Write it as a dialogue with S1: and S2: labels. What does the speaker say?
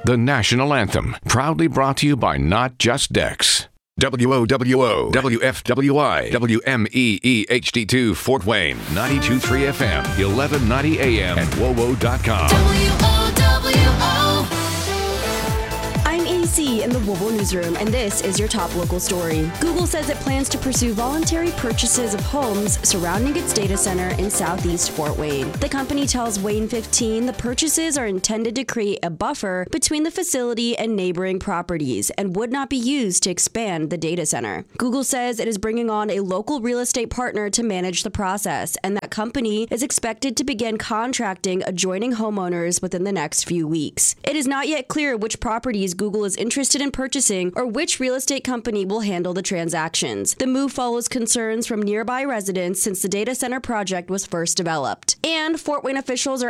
S1: the national anthem, proudly brought to you by Not Just Dex. WOWO, WFWI, WMEE HD2 Fort Wayne, 92.3 FM, 1190 AM, and WOWO.com.
S2: I'm AC in the WOWO newsroom, and this is your top local story. Google says it plans to pursue voluntary purchases of homes surrounding its data center in southeast Fort Wayne. The company tells Wayne 15 the purchases are intended to create a buffer between the facility and neighboring properties and would not be used to expand the data center. Google says it is bringing on a local real estate partner to manage the process, and that company is expected to begin contracting adjoining homeowners within the next few weeks. It is not yet clear which properties Google is interested in purchasing or which real estate company will handle the transactions. The move follows concerns from nearby residents since the data center project was first developed. And Fort Wayne officials are